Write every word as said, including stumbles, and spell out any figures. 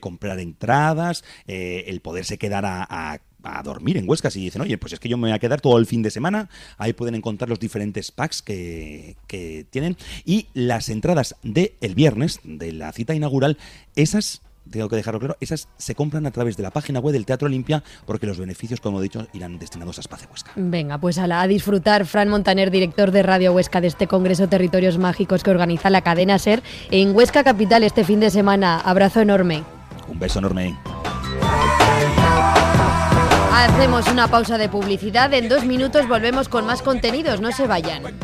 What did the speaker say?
comprar entradas, eh, el poderse quedar a, a a dormir en Huesca. Si dicen, oye, pues es que yo me voy a quedar todo el fin de semana, ahí pueden encontrar los diferentes packs que, que tienen. Y las entradas del viernes, de la cita inaugural, esas, tengo que dejarlo claro, esas se compran a través de la página web del Teatro Olimpia, porque los beneficios, como he dicho, irán destinados a Espacio Huesca. Venga, pues a, la, a disfrutar. Fran Montaner, director de Radio Huesca, de este Congreso Territorios Mágicos que organiza la cadena SER en Huesca Capital este fin de semana. Abrazo enorme. Un beso enorme. Hacemos una pausa de publicidad. En dos minutos volvemos con más contenidos. No se vayan.